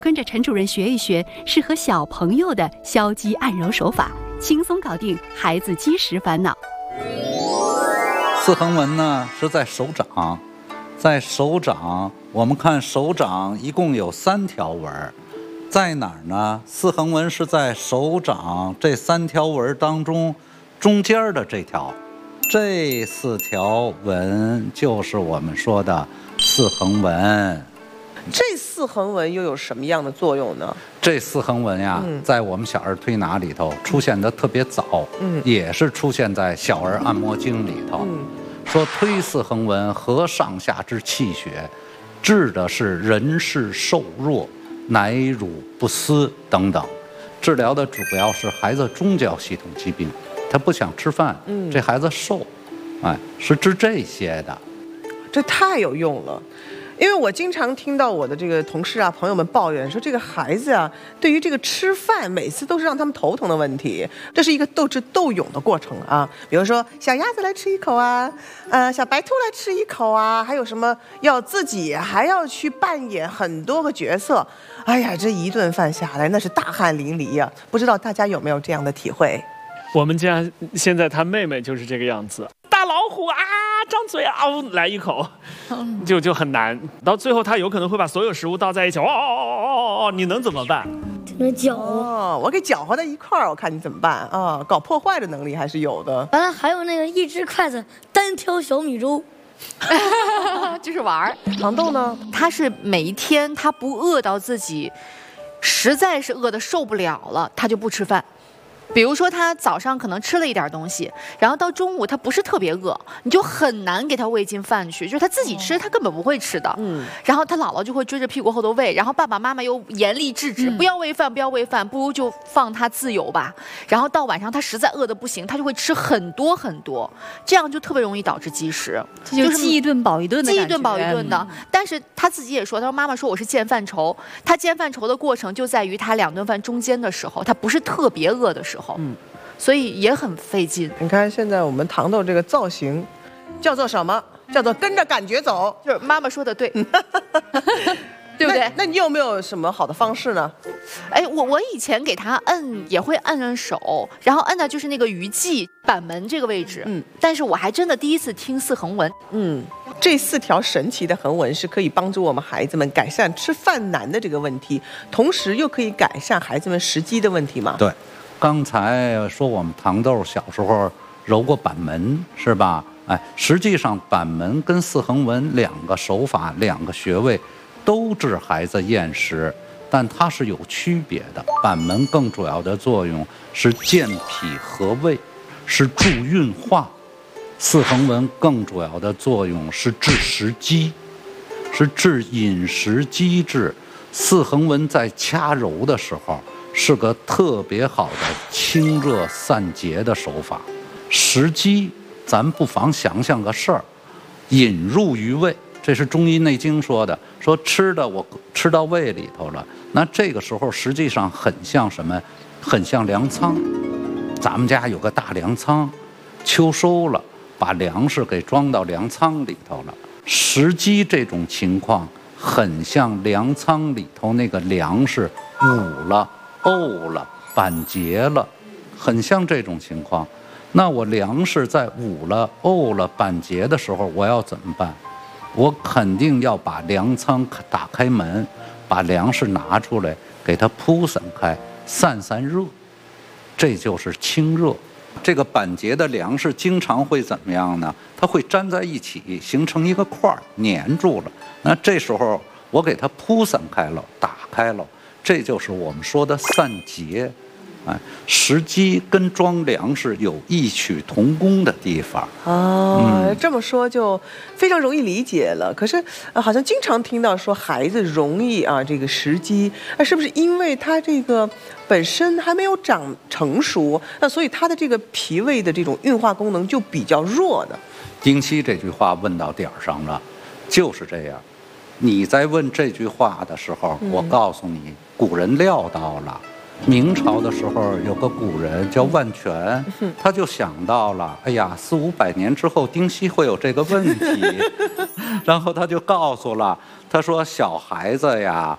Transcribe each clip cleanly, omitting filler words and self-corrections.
跟着陈主任学一学适合小朋友的消积按揉手法，轻松搞定孩子积食烦恼。 四横纹呢是在手掌，在手掌，我们看手掌一共有3条纹，在哪儿呢？四横纹是在手掌这3条纹当中中间的这条，这4条纹就是我们说的四横纹。 这四横纹又有什么样的作用呢？ 这四横纹呀，在我们小儿推拿里头出现的特别早，也是出现在小儿按摩经里头。说推四横纹合上下之气血，治的是人是瘦弱、奶乳不思等等，治疗的主要是孩子中焦系统疾病，他不想吃饭，这孩子瘦，是治这些的。 这太有用了。因为我经常听到我的这个同事啊、朋友们抱怨说，这个孩子啊，对于这个吃饭，每次都是让他们头疼的问题。这是一个斗智斗勇的过程啊。比如说，小鸭子来吃一口啊，小白兔来吃一口啊，还有什么要自己还要去扮演很多个角色。哎呀，这一顿饭下来，那是大汗淋漓呀。不知道大家有没有这样的体会？ 我们家现在他妹妹就是这个样子，大老虎啊，张嘴啊，来一口，就很难。到最后，他有可能会把所有食物倒在一起，你能怎么办？ 只能搅和。 我给搅和在一块儿，我看你怎么办啊？搞破坏的能力还是有的。 完了，还有那个一只筷子单挑小米粥。 就是玩儿。 糖豆呢？ 他是每一天他不饿到自己实在是饿得受不了了，他就不吃饭。比如说他早上可能吃了一点东西，然后到中午他不是特别饿，你就很难给他喂进饭去，就是他自己吃他根本不会吃的。然后他姥姥就会追着屁股后头喂，然后爸爸妈妈又严厉制止，不要喂饭，不要喂饭，不如就放他自由吧。然后到晚上他实在饿得不行，他就会吃很多很多，这样就特别容易导致积食。 就是饥一顿饱一顿的， 饥一顿饱一顿的。但是他自己也说，他说妈妈说我是见饭愁，他见饭愁的过程就在于他2顿饭中间的时候，他不是特别饿的时候。所以也很费劲。 你看现在我们糖豆这个造型叫做什么？叫做跟着感觉走。 就是妈妈说的对。对不对？ 那你有没有什么好的方式呢？ 我以前给他摁也会摁手，然后摁的就是那个鱼际板门这个位置。但是我还真的第一次听四横纹。 这4条神奇的横纹是可以帮助我们孩子们改善吃饭难的这个问题，同时又可以改善孩子们食积的问题吗？ 对。刚才说我们糖豆小时候揉过板门，是吧？实际上板门跟四横纹2个手法、2个穴位都治孩子厌食，但它是有区别的。板门更主要的作用是健脾和胃，是助运化；四横纹更主要的作用是治食积，是治饮食积滞。四横纹在掐揉的时候是个特别好的清热散结的手法。食积咱不妨想想个事儿，引入于胃，这是中医内经说的，说吃的我吃到胃里头了，那这个时候实际上很像什么？很像粮仓。咱们家有个大粮仓，秋收了，把粮食给装到粮仓里头了。食积这种情况很像粮仓里头那个粮食捂了、沤了、板结了，很像这种情况。那我粮食在捂了、沤了、板结的时候，我要怎么办？我肯定要把粮仓打开门，把粮食拿出来，给它铺散开，散散热，这就是清热。这个板结的粮食经常会怎么样呢？它会粘在一起，形成一个块儿，粘住了。那这时候我给它铺散开了，打开了，这就是我们说的散结。食积跟装粮食有异曲同工的地方。 这么说就非常容易理解了。可是好像经常听到说孩子容易这个食积，是不是因为他这个本身还没有长成熟，那所以他的这个脾胃的这种运化功能就比较弱呢？ 丁西这句话问到点儿上了，就是这样。你在问这句话的时候，我告诉你，古人料到了。明朝的时候有个古人叫万全，他就想到了，哎呀，400-500年之后丁西会有这个问题，然后他就告诉了，他说小孩子呀，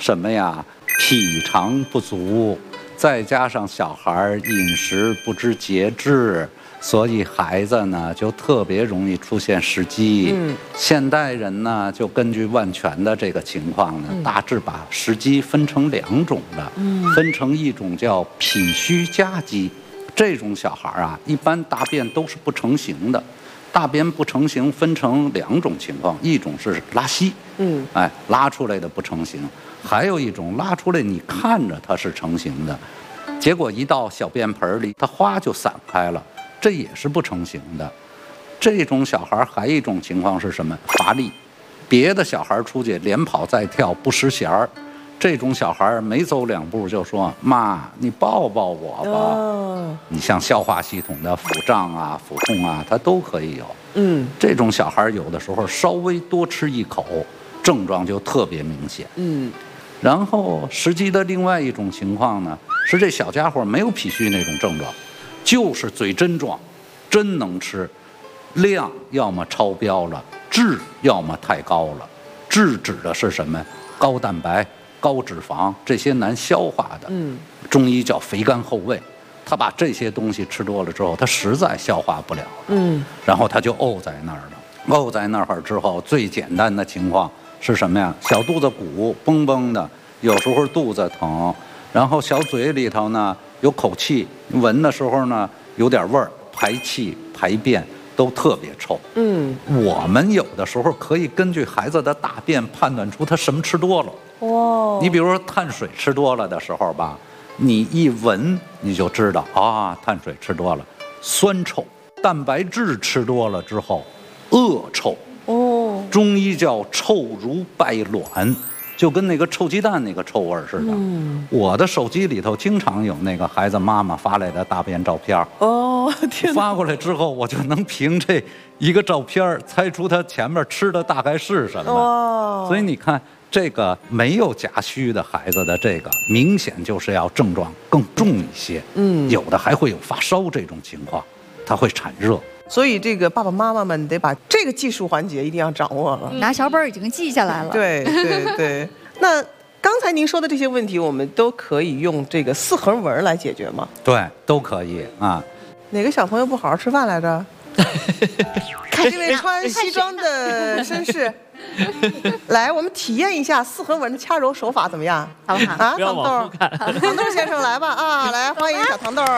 什么呀？脾肠不足，再加上小孩饮食不知节制，所以孩子呢就特别容易出现湿积。现代人呢就根据万全的这个情况呢，大致把湿积分成2种了，分成一种叫脾虚夹积，这种小孩啊，一般大便都是不成形的。大便不成形分成2种情况，一种是拉稀，拉出来的不成形，还有一种拉出来你看着它是成形的，结果一到小便盆里，它哗就散开了，这也是不成形的。这种小孩还有一种情况是什么？乏力，别的小孩出去连跑带跳不识弦儿，这种小孩没走2步就说妈，你抱抱我吧。你像消化系统的腹胀啊、腹痛啊，它都可以有。这种小孩有的时候稍微多吃一口，症状就特别明显。然后实际的另外一种情况呢，是这小家伙没有脾虚那种症状，就是嘴真壮，真能吃，量要么超标了，质要么太高了。质指的是什么？高蛋白、高脂肪，这些难消化的。中医叫肥甘厚味。他把这些东西吃多了之后，他实在消化不了了。然后他就沤在那儿了。沤在那儿之后，最简单的情况是什么呀？小肚子鼓嘣嘣的，有时候肚子疼，然后小嘴里头呢有口气，闻的时候呢有点味儿，排气排便都特别臭。我们有的时候可以根据孩子的大便判断出他什么吃多了。你比如说碳水吃多了的时候吧，你一闻你就知道啊，碳水吃多了，酸臭；蛋白质吃多了之后，恶臭。中医叫臭如败卵，就跟那个臭鸡蛋那个臭味似的。我的手机里头经常有那个孩子妈妈发来的大便照片。 天哪！ 发过来之后，我就能凭这一个照片猜出他前面吃的大概是什么。所以你看。这个没有夹虚的孩子的这个明显就是要症状更重一些，有的还会有发烧这种情况，它会产热。 所以这个爸爸妈妈们得把这个技术环节一定要掌握了。 拿小本已经记下来了。 对。那刚才您说的这些问题，我们都可以用这个4横纹来解决吗？ 对，都可以啊。 哪个小朋友不好好吃饭来着？看这位穿西装的绅士。来，我们体验一下4横纹的掐揉手法怎么样？ 好不好？ 啊，糖豆，糖豆先生来吧！啊，来欢迎小糖豆，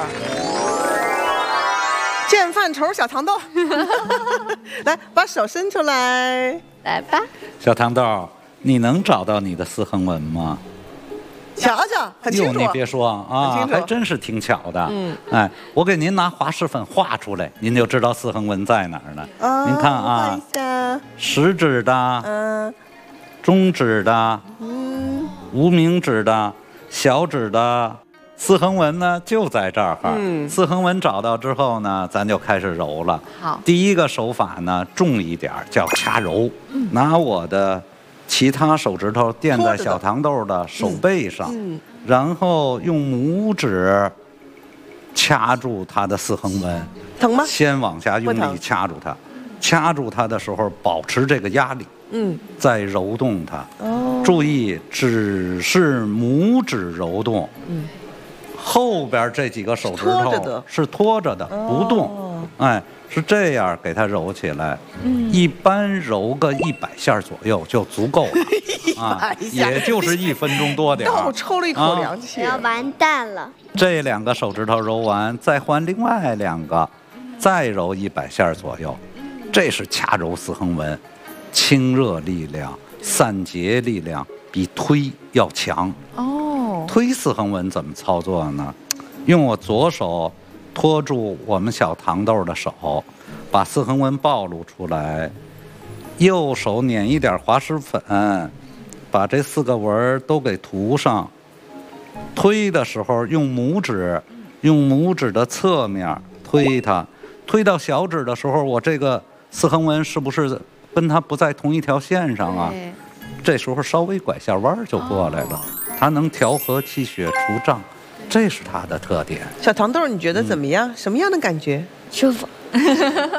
见饭愁小糖豆，来把手伸出来， 来吧。 小糖豆，你能找到你的4横纹吗？ 瞧瞧，很清楚。 你别说啊，还真是挺巧的。哎，我给您拿滑石粉画出来，您就知道4横纹在哪儿了。您看啊， 画一下食指的，中指的，无名指的，小指的4横纹呢就在这儿。4横纹找到之后呢，咱就开始揉了。 好， 第一个手法呢重一点，叫掐揉，拿我的其他手指头垫在小糖豆的手背上，然后用拇指掐住它的4横纹。 疼吗？ 先往下用力掐住它，掐住它的时候保持这个压力，再揉动它。注意，只是拇指揉动，后边这几个手指头是拖着的，不动。哎，是这样给它揉起来。一般揉个100下左右就足够了啊，也就是1分钟多点。 我抽了一口凉气， 要完蛋了。 这2个手指头揉完，再换另外2个，再揉100下左右。这是掐揉4横纹，清热力量、散结力量比推要强。推4横纹怎么操作呢？用我左手托住我们小糖豆的手，把4横纹暴露出来，右手捻一点滑石粉，把这4个纹都给涂上。推的时候用拇指的侧面推它，推到小指的时候，我这个4横纹是不是跟它不在同一条线上啊？这时候稍微拐下弯就过来了。它能调和气血除胀，这是它的特点。 小糖豆，你觉得怎么样？什么样的感觉？ 舒服。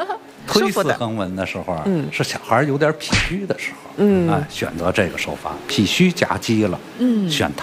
推舒服的。 四横纹的时候啊，是小孩有点脾虚的时候，选择这个手法，脾虚夹击了，选它。